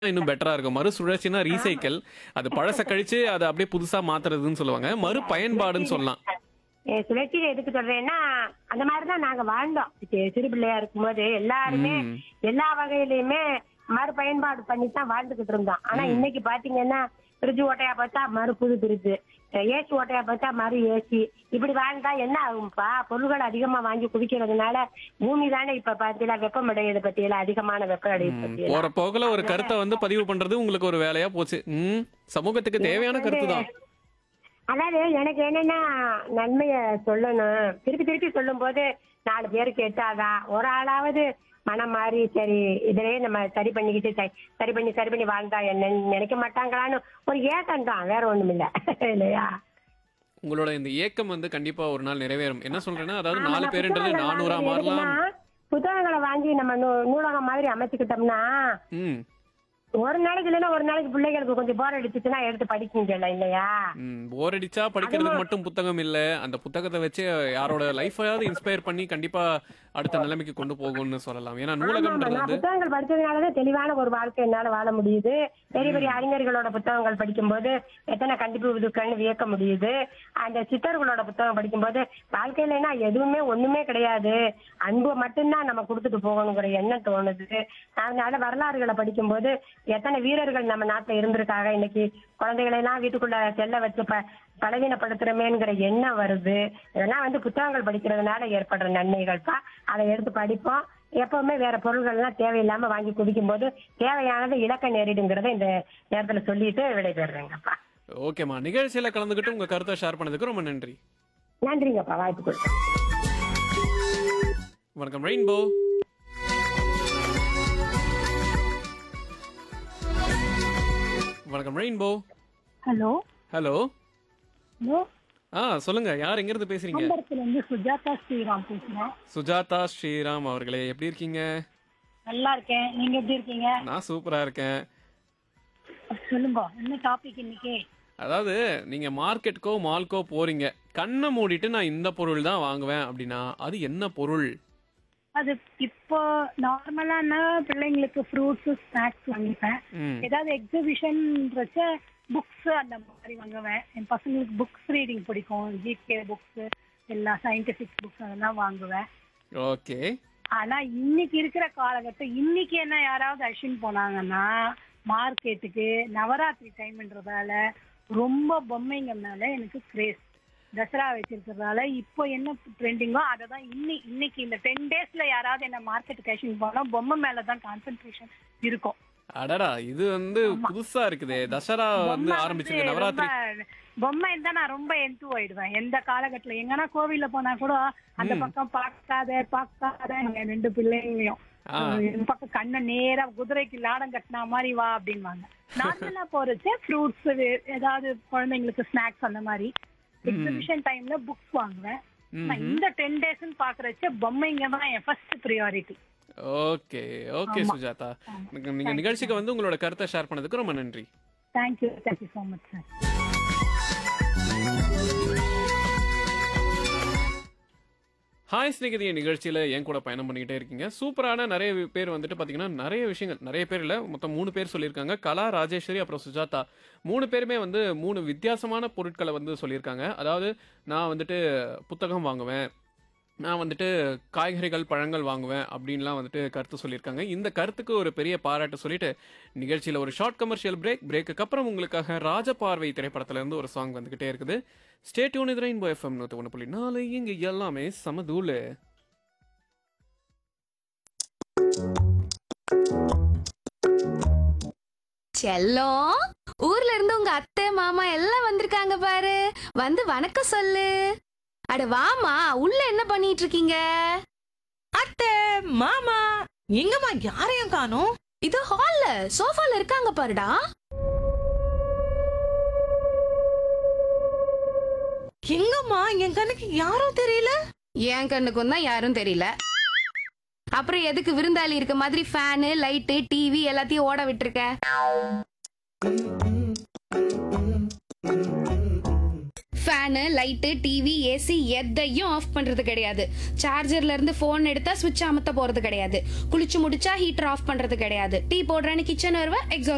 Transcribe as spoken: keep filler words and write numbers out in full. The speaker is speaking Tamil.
இன்னும் பெட்டரா இருக்கும். மறுசுழற்சினா ஆமா. ரீசைக்கிள். அது பழச கழிச்சு அத அப்படியே புதுசா மாத்துறதுன்னு சொல்லுவாங்க. இல்ல மறுபயன்பாடுன்னு சுழற்சியில சொல்லலாம். அ சுழற்சியில எதுக்கு சொல்றேன்னா, அந்த மாரி தான் நாங்க வாழ்ந்தோம். சி சிறு பிள்ளையா இருக்கும்போது எல்லாருமே ம். எல்லா வகையிலயுமே மறுபயன்பாடு பண்ணி தான் வாழ்ந்துகிட்டு இருந்தோம். ஆனா ம். இன்னைக்கு பாத்தீங்கன்னா, ஃப்ரிட்ஜ் ஓட்டையா பார்த்தா மறு புது ஃப்ரிட்ஜ், ஏசி ஓட்டையா பார்த்தா மறு ஏசி. இப்படி வாழ்ந்தா என்ன ஆகும்ப்பா? பொருள்கள் அதிகமா வாங்கி குவிக்கிறதுனால பூமி தானே இப்ப பாத்தீங்களா வெப்பமடையது பத்தியெல்லாம் அதிகமான வெப்ப அடையுது ம். போற பத்தியெல்லாம். போக்குல ஒரு அதனால கருத்த வந்து பதிவு பண்றது உங்களுக்கு ஒரு வேலையா போச்சு. ம். சமூகத்துக்கு எனக்கு தேவையான வந்து கருத்து தான். அதாவது எனக்கு என்னன்னா நன்மைய சொல்லணும். திருப்பி திருப்பி சொல்லும்போது நாலு பேர் கேட்டாதான் ஒரு ஆளாவது மனம் மாறி சரி இதிலேயே நம்ம சரி பண்ணிக்கிட்டு சரி சரி பண்ணி சரி பண்ணி வாழ்ந்தா என்னன்னு நினைக்க மாட்டாங்களான்னு ஒரு ஏக்கம் தான், வேற ஒண்ணும் இல்ல. இல்லையா? உங்களோட இந்த ஏக்கம் வந்து கண்டிப்பா ஒரு நாள் நிறைவேறும். என்ன சொல்றேன்னா, அதாவது நாலு ஆமாண்ணா, பேருன்றது புத்தகங்கள் நானூறா வாங்குறது எதுக்குன்னா மாறலாம். புத்தகங்களை வாங்கி நம்ம நூ நூலகம் மாதிரி அமைச்சுக்கிட்டோம்னா ம். ஒரு நாளைக்கு இல்லைன்னா ஒரு நாளைக்கு பிள்ளைகளுக்கு கொஞ்சம் போர் அடிச்சுச்சுன்னா எடுத்து படிக்குங்கல்ல, இல்லையா? ம். போர் அடிச்சா படிக்கிறதுக்கு அதுவும் மட்டும் புத்தகம் இல்ல. அந்த புத்தகத்த வச்சு யாரோட லைஃபயாவது இன்ஸ்பயர் பண்ணி கண்டிப்பா அடுத்த நிலைமைக்கு கொண்டு போகும்னு சொல்லலாம். ஏன்னா ஆமா ஆமா நூலகம்ன்றது நான் வந்து புத்தகங்கள் படிச்சதுனாலதான் தெளிவான ஒரு வாழ்க்கை என்னால வாழ முடியுது. பெரிய பெரிய ம். அறிஞர்களோட புத்தகங்கள் படிக்கும்போது எத்தனை கண்டிப்பு இதுக்குன்னு வியக்க முடியுது. அந்த சித்தர்களோட புத்தகம் படிக்கும்போது வாழ்க்கையிலன்னா எதுவுமே ஒண்ணுமே கிடையாது, அன்பு மட்டும்தான் நம்ம கொடுத்துட்டு போகணுங்கிற எண்ணம் தோணுது. அதனால வரலாறுகளை படிக்கும்போது எத்தனை வீரர்கள் நம்ம நாட்டுல இருந்திருக்காங்க, இன்னைக்கு குழந்தைகளை எல்லாம் வீட்டுக்குள்ள செல்ல வச்சு ப பலவீனப்படுத்துறமேங்கிற எண்ணம் வருது. இதெல்லாம் வந்து புத்தகங்கள் படிக்கிறதுனால ஏற்படுற நன்மைகள்ப்பா. அதை எடுத்து படிப்போம். எப்பவுமே வேற பொருள்கள் எல்லாம் தேவையில்லாம வாங்கி குடிக்கும் போது தேவையானது இழக்க நேரிடுங்கிறத இந்த நேரத்துல சொல்லிட்டு விடைபெறுறேங்கப்பா. ஓகேம்மா. நிகழ்ச்சியில கலந்துக்கிட்டு உங்க கருத்தை ஷேர் பண்ணதுக்கு ரொம்ப நன்றி. நன்றிங்கப்பா, வாய்ப்பு கொடுத்து. வணக்கம் ரெயின்போ. வணக்கம் ரெயின்போ. Hello hello. ஹலோ ஆ சொல்லுங்க. யார் எங்கிருந்து பேசுறீங்க? நம்பரத்துல இருந்து சுஜாதா ஸ்ரீராம் பேசுறேன். சுஜாதா ஸ்ரீராம் அவர்களே எப்படி இருக்கீங்க? நல்லா இருக்கேன், நீங்க எப்படி இருக்கீங்க? நான் சூப்பரா இருக்கேன். சொல்லுங்க, என்ன டாபிக் இன்னைக்கு? அதாவது நீங்க மார்க்கெட்டுக்கோ மால்க்கோ போறீங்க. கண்ணை மூடிட்டு நான் இந்த பொருள் தான் வாங்குவேன் அப்படின்னா அது என்ன பொருள்? அது இப்போ நார்மலான பிள்ளைங்களுக்கு ஃப்ரூட்ஸ் ஸ்நாக்ஸ் வாங்கிப்பேன். ம். ஏதாவது எக்ஸிபிஷன்றச்ச புக்ஸ் அந்த மாதிரி வாங்குவேன். என் பசங்களுக்கு புக்ஸ் ரீடிங் பிடிக்கும், ஜிகே புக்ஸ், எல்லா சயின்டிபிக் புக்ஸ் அதெல்லாம் வாங்குவேன். ஓகே. ஆனா இன்னைக்கு இருக்கிற காலகட்டம், இன்னைக்கு என்ன யாராவது அழிச்சுன்னு போனாங்கன்னா மார்க்கெட்டுக்கு நவராத்திரி டைம்ன்றதால ரொம்ப பொம்மைங்க மேல எனக்கு கிரேஸ். தசரா வச்சிருக்கிறதால இப்போ என்ன ட்ரெண்டிங்கோ அதை தான் இன்னி இன்னைக்கு இந்த டென் டேஸ்ல யாராவது என்ன மார்க்கெட்டுக்கு அழிச்சுன்னு போனா பொம்மை மேல தான் கான்சென்ட்ரேஷன் இருக்கும். அடடா இது வந்து ஆமா. புதுசா இருக்குதே. தசரா வந்து பொம்மை வந்து ஆரம்பிச்சிருக்கு. ரொம்ப நவராத்திரி. பொம்மை இருந்தா நான் ரொம்ப என்து ஆயிடுவேன். எந்த காலகட்டத்துல எங்கன்னா கோவில்ல போனா கூட அந்த ம். பக்கம் பார்க்காத பார்க்காத என் ரெண்டு பிள்ளைங்களையும் ஆ. இந்த பக்கம் கண்ணை நேரா குதிரைக்கு லாடம் கட்டினா மாதிரி வா அப்படின்வாங்க. நார்மலா போறச்சு ஃப்ரூட்ஸ் ஏதாவது குழந்தைங்களுக்கு ஸ்நாக்ஸ் அந்த மாதிரி. ம். எக்ஸிபிஷன் டைம்ல புக்ஸ் வாங்குவேன். நான் ம்ஹும். இந்த டென் டேஸ்ன்னு பாக்குறச்ச பொம்மைங்க தான் என் ஃபர்ஸ்ட் ப்ரியாரிட்டி. ஓகே ஓகே ஆமா. சுஜாதா. ஆமா. நீங்க நீங்க தேங்க்யூ நிகழ்ச்சிக்கு வந்து உங்களோட கருத்தை ஷேர் பண்ணதுக்கு ரொம்ப நன்றி. Thank you thank you so much sir. Hi ஸ்நேகிதிய நிகழ்ச்சியில் என் கூட பயணம் பண்ணிக்கிட்டே இருக்கீங்க. சூப்பரான நிறைய பேர் வந்துட்டு பார்த்தீங்கன்னா நிறைய விஷயங்கள், நிறைய பேர் இல்லை மொத்தம் மூணு பேர் சொல்லியிருக்காங்க. கலா, ராஜேஸ்வரி, அப்புறம் சுஜாதா. மூணு பேருமே வந்து மூணு வித்தியாசமான பொருட்களை வந்து சொல்லியிருக்காங்க. அதாவது நான் வந்துட்டு புத்தகம் வாங்குவேன், நான் வந்துட்டு காய்கறிகள் பழங்கள் வாங்குவேன் அப்படின்லாம் வந்துட்டு கருத்து சொல்லியிருக்காங்க. இந்த கருத்துக்கு ஒரு பெரிய பாராட்டு சொல்லிட்டு நிகழ்ச்சியில் ஒரு ஷார்ட் கமர்ஷியல் பிரேக். பிரேக்குக்கு அப்புறம் உங்களுக்காக ராஜபார்வை திரைப்படத்திலேருந்து ஒரு சாங் வந்துக்கிட்டே இருக்குது. Stay tune. இது ரெயின்போ எஃப்எம் நூற்றி ஒன்று புள்ளி நாலு. இங்கே எல்லாமே சமதூளு. செல்லம், ஊர்ல இருந்து உங்க அத்தை மாமா எல்லாம் வந்திருக்காங்க பாரு. வந்து வணக்கம் சொல்லு. அட வாமா, உள்ள என்ன பண்ணிட்டு இருக்கீங்க? அத்தை, மாமா, எங்கம்மா யாரையும் காணோம்? இது ஹால்ல சோஃபால இருக்காங்க பாருடா. எங்கம்மா என் கண்ணுக்கு யாரும் தெரியல. என் கண்ணுக்கும் தான் யாரும் தெரியல. அப்புறம் எதுக்கு விருந்தாளி இருக்க மாதிரி ஃபேனு லைட்டு டிவி எல்லாத்தையும் ஓட விட்டுருக்க? ஃபேனு லைட்டு டிவி ஏசி எதையும் ஆஃப் பண்றது கிடையாது. சார்ஜர்ல இருந்து போன் எடுத்தா சுவிட்ச் அமுத்த போறது கிடையாது. குளிச்சு முடிச்சா ஹீட்டர் ஆஃப் பண்றது கிடையாது. டீ போடுறேன்னு கிச்சன் வருவ, எக்ஸாஸ்ட்